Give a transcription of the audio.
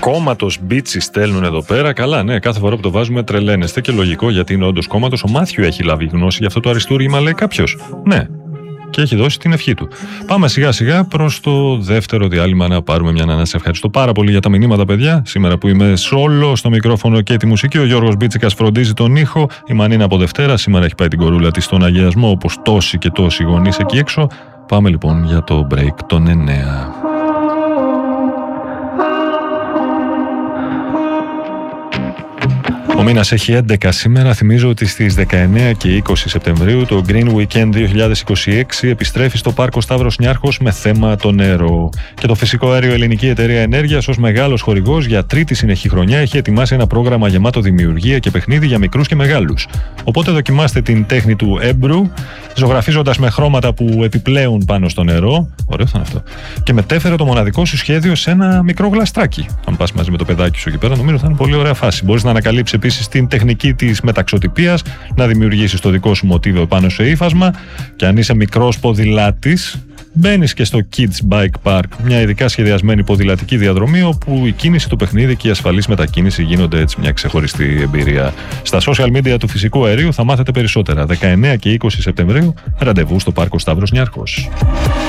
Κόμματος Μπίτσι στέλνουν εδώ πέρα. Καλά, ναι, κάθε φορά που το βάζουμε τρελαίνεστε και λογικό γιατί είναι όντως κόμματος. Ο Μάθιου έχει λάβει γνώση για αυτό το αριστούργημα, λέει κάποιος. Ναι, και έχει δώσει την ευχή του. Πάμε σιγά σιγά προς το δεύτερο διάλειμμα να πάρουμε μια ανάσα. Ευχαριστώ πάρα πολύ για τα μηνύματα, παιδιά. Σήμερα που είμαι solo στο μικρόφωνο και τη μουσική, ο Γιώργος Μπίτσικας φροντίζει τον ήχο. Η Μανίνα από Δευτέρα. Σήμερα έχει πάει την κορούλα της στον αγιασμό, όπως τόσοι και τόσοι γονείς εκεί έξω. Πάμε λοιπόν για το break των 9. Ο μήνας έχει 11 σήμερα. Θυμίζω ότι στις 19 και 20 Σεπτεμβρίου το Green Weekend 2026 επιστρέφει στο Πάρκο Σταύρος Νιάρχος με θέμα το νερό. Και το Φυσικό Αέριο Ελληνική Εταιρεία Ενέργειας, ως μεγάλος χορηγός για τρίτη συνεχή χρονιά, έχει ετοιμάσει ένα πρόγραμμα γεμάτο δημιουργία και παιχνίδι για μικρούς και μεγάλους. Οπότε δοκιμάστε την τέχνη του έμπρου, ζωγραφίζοντας με χρώματα που επιπλέουν πάνω στο νερό. Ωραίο θα είναι αυτό. Και μετέφερε το μοναδικό σου σχέδιο σε ένα μικρό γλαστράκι. Αν πας μαζί με το παιδάκι σου εκεί πέρα, νομίζω θα είναι πολύ ωραία φάση. Μπορείς να ανακαλύψεις επίσης την τεχνική της μεταξωτιπίας, να δημιουργήσεις το δικό σου μοτίβο πάνω σε ύφασμα. Και αν είσαι μικρός ποδηλάτης, μπαίνεις και στο Kids Bike Park, μια ειδικά σχεδιασμένη ποδηλατική διαδρομή, όπου η κίνηση, το παιχνίδι και η ασφαλής μετακίνηση γίνονται έτσι μια ξεχωριστή εμπειρία. Στα social media του Φυσικού Αερίου θα μάθετε περισσότερα. 19 και 20 Σεπτεμβρίου, ραντεβού στο Πάρκο Σταύρος Νιάρχος.